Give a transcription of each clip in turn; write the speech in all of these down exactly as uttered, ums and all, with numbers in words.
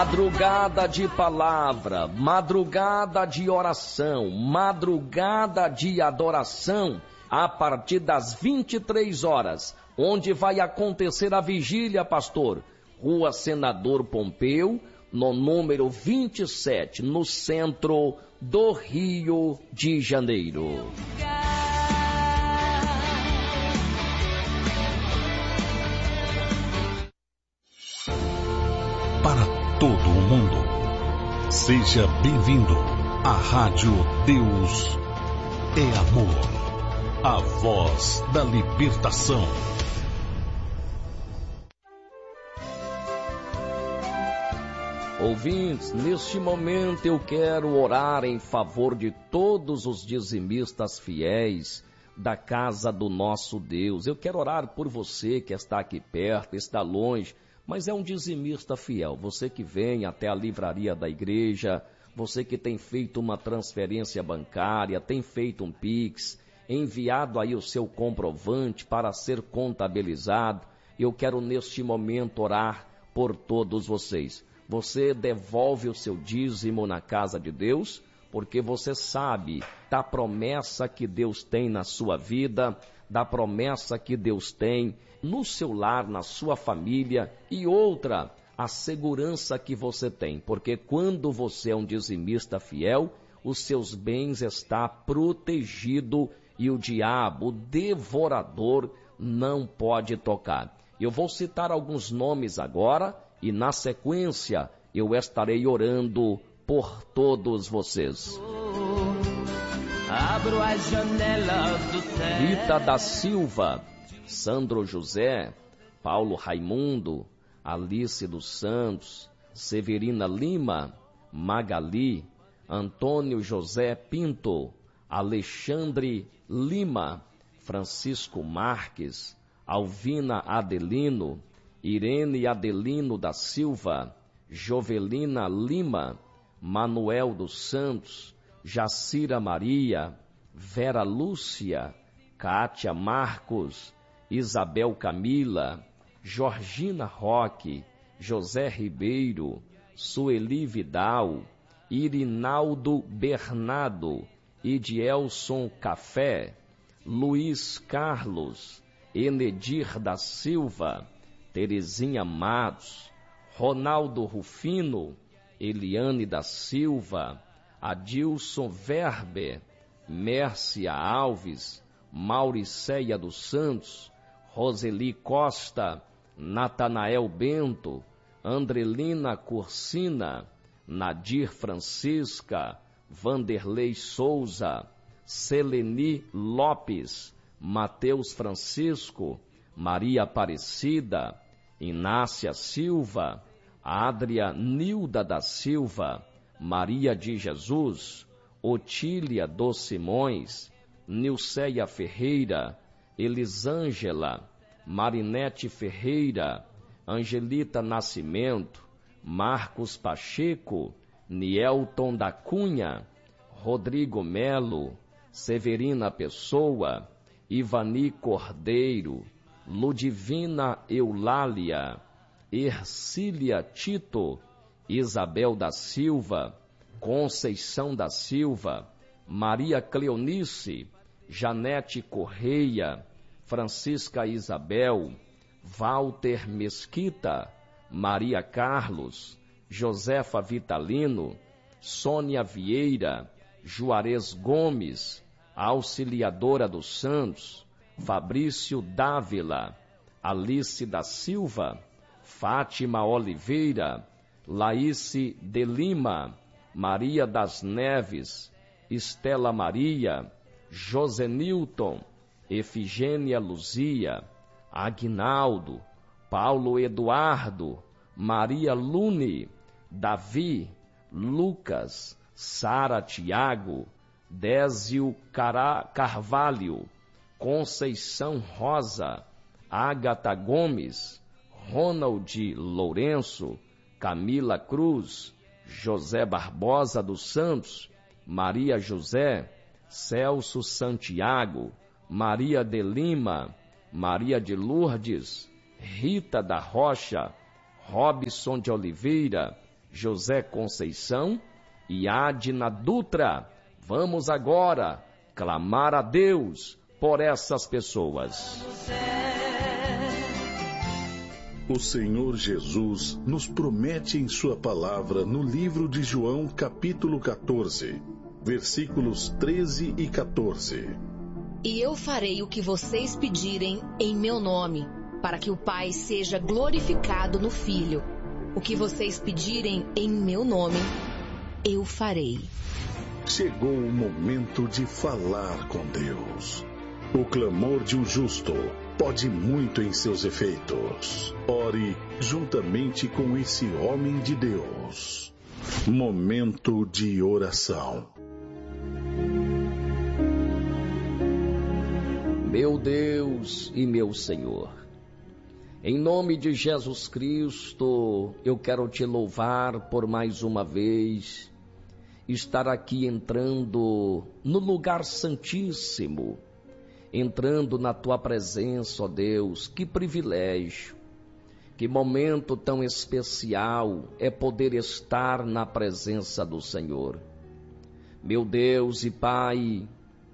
Madrugada de palavra, madrugada de oração, madrugada de adoração, a partir das vinte e três horas, onde vai acontecer a vigília, pastor? Rua Senador Pompeu, no número vinte e sete, no centro do Rio de Janeiro. Para todo o mundo, seja bem-vindo à Rádio Deus é Amor, a voz da libertação. Ouvintes, neste momento eu quero orar em favor de todos os dizimistas fiéis da casa do nosso Deus. Eu quero orar por você que está aqui perto, está longe, mas é um dizimista fiel. Você que vem até a livraria da igreja, você que tem feito uma transferência bancária, tem feito um Pix, enviado aí o seu comprovante para ser contabilizado. Eu quero neste momento orar por todos vocês. Você devolve o seu dízimo na casa de Deus, porque você sabe da promessa que Deus tem na sua vida, da promessa que Deus tem no seu lar, na sua família, e outra, a segurança que você tem, porque quando você é um dizimista fiel, os seus bens estão protegidos e o diabo, o devorador, não pode tocar. Eu vou citar alguns nomes agora, e na sequência eu estarei orando por todos vocês. Abro as janelas do céu. Rita da Silva, Sandro José, Paulo Raimundo, Alice dos Santos, Severina Lima, Magali, Antônio José Pinto, Alexandre Lima, Francisco Marques, Alvina Adelino, Irene Adelino da Silva, Jovelina Lima, Manuel dos Santos, Jacira Maria, Vera Lúcia, Kátia Marcos, Isabel Camila, Georgina Roque, José Ribeiro, Sueli Vidal, Irinaldo Bernardo, Idielson Café, Luiz Carlos, Enedir da Silva, Terezinha Matos, Ronaldo Rufino, Eliane da Silva, Adilson Verber, Mércia Alves, Mauricéia dos Santos, Roseli Costa, Natanael Bento, Andrelina Cursina, Nadir Francisca, Vanderlei Souza, Seleni Lopes, Mateus Francisco, Maria Aparecida, Inácia Silva, Adria Nilda da Silva, Maria de Jesus, Otília dos Simões, Nilceia Ferreira, Elisângela, Marinete Ferreira, Angelita Nascimento, Marcos Pacheco, Nielton da Cunha, Rodrigo Melo, Severina Pessoa, Ivani Cordeiro, Ludivina Eulália, Ercília Tito, Isabel da Silva, Conceição da Silva, Maria Cleonice, Janete Correia, Francisca Isabel, Walter Mesquita, Maria Carlos, Josefa Vitalino, Sônia Vieira, Juarez Gomes, Auxiliadora dos Santos, Fabrício Dávila, Alice da Silva, Fátima Oliveira, Laíse de Lima, Maria das Neves, Estela Maria, Josenilton, Efigênia Luzia, Aguinaldo, Paulo Eduardo, Maria Lune, Davi, Lucas, Sara Tiago, Désio Cara- Carvalho, Conceição Rosa, Ágata Gomes, Ronald Lourenço, Camila Cruz, José Barbosa dos Santos, Maria José, Celso Santiago, Maria de Lima, Maria de Lourdes, Rita da Rocha, Robson de Oliveira, José Conceição e Adna Dutra. Vamos agora clamar a Deus por essas pessoas. O Senhor Jesus nos promete em sua palavra no livro de João, capítulo quatorze, versículos treze e quatorze. E eu farei o que vocês pedirem em meu nome, para que o Pai seja glorificado no Filho. O que vocês pedirem em meu nome, eu farei. Chegou o momento de falar com Deus. O clamor de um justo pode muito em seus efeitos. Ore juntamente com esse homem de Deus. Momento de oração. Meu Deus e meu Senhor, em nome de Jesus Cristo, eu quero te louvar por mais uma vez, estar aqui entrando no lugar santíssimo, entrando na tua presença, ó Deus. Que privilégio, que momento tão especial é poder estar na presença do Senhor. Meu Deus e Pai,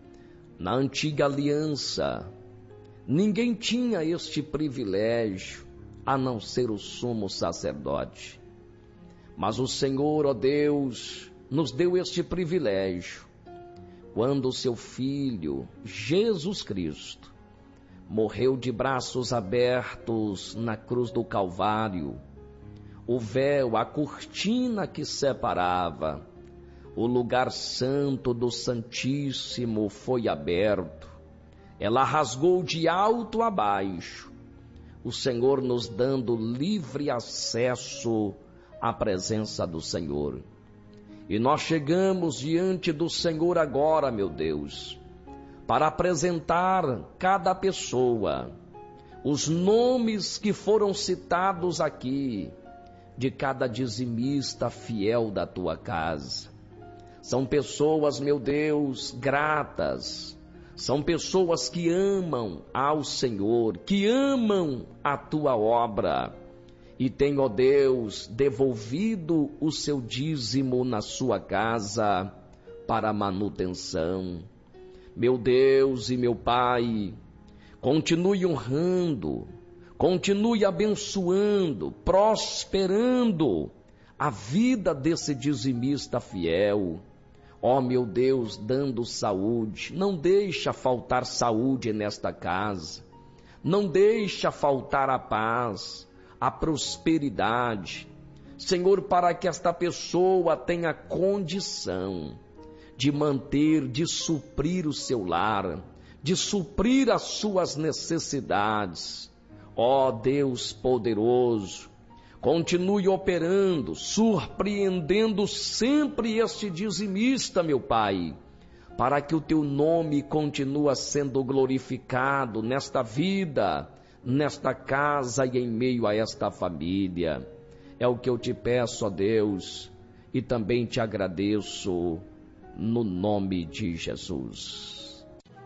na antiga aliança, ninguém tinha este privilégio a não ser o sumo sacerdote. Mas o Senhor, ó Deus, nos deu este privilégio quando o seu Filho, Jesus Cristo, morreu de braços abertos na cruz do Calvário. O véu, a cortina que separava o lugar santo do Santíssimo foi aberto. Ela rasgou de alto a baixo, o Senhor nos dando livre acesso à presença do Senhor. E nós chegamos diante do Senhor agora, meu Deus, para apresentar cada pessoa, os nomes que foram citados aqui, de cada dizimista fiel da tua casa. São pessoas, meu Deus, gratas. São pessoas que amam ao Senhor, que amam a tua obra e têm, ó Deus, devolvido o seu dízimo na sua casa para manutenção. Meu Deus e meu Pai, continue honrando, continue abençoando, prosperando a vida desse dizimista fiel. Ó meu Deus, dando saúde, não deixa faltar saúde nesta casa, não deixa faltar a paz, a prosperidade, Senhor, para que esta pessoa tenha condição de manter, de suprir o seu lar, de suprir as suas necessidades. Ó Deus poderoso, continue operando, surpreendendo sempre este dizimista, meu Pai, para que o teu nome continue sendo glorificado nesta vida, nesta casa e em meio a esta família. É o que eu te peço, ó Deus, e também te agradeço no nome de Jesus.